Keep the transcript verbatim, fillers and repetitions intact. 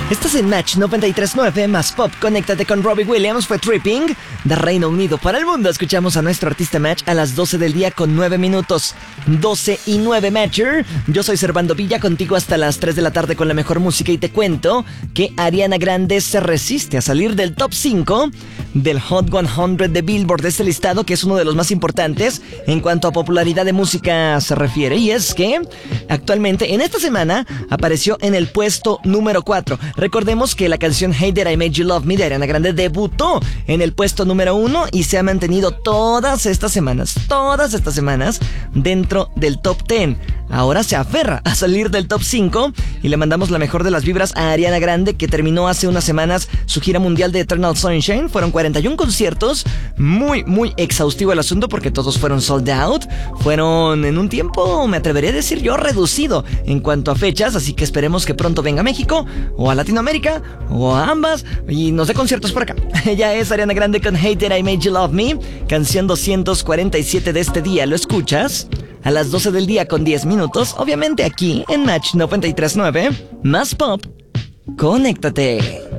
Estás en Match noventa y tres punto nueve más Pop. Conéctate con Robbie Williams. Fue Tripping de Reino Unido para el mundo. Escuchamos a nuestro artista Match a las doce del día con nueve minutos. doce y nueve Matcher. Yo soy Servando Villa, contigo hasta las tres de la tarde con la mejor música. Y te cuento que Ariana Grande se resiste a salir del top cinco del Hot cien de Billboard, de este listado que es uno de los más importantes en cuanto a popularidad de música se refiere. Y es que actualmente en esta semana apareció en el puesto número cuatro. Recordemos que la canción Hey That I Made You Love Me de Ariana Grande debutó en el puesto número uno y se ha mantenido todas estas semanas, todas estas semanas dentro del top diez. Ahora se aferra a salir del top cinco y le mandamos la mejor de las vibras a Ariana Grande, que terminó hace unas semanas su gira mundial de Eternal Sunshine. Fueron cuarenta y uno conciertos, muy, muy exhaustivo el asunto porque todos fueron sold out. Fueron en un tiempo, me atrevería a decir yo, reducido en cuanto a fechas, así que esperemos que pronto venga a México o a Latinoamérica o a ambas y nos dé conciertos por acá. Ella es Ariana Grande con Hey That I Made You Love Me, canción doscientos cuarenta y siete de este día. ¿Lo escuchas? A las doce del día con diez minutos, obviamente aquí en Match noventa y tres punto nueve, más Pop. Conéctate.